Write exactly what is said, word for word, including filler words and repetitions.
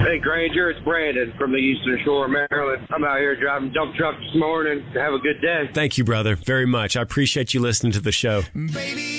Hey, Granger, it's Brandon from the Eastern Shore of Maryland. I'm out here driving dump truck this morning. Have a good day. Thank you, brother, very much. I appreciate you listening to the show. Baby.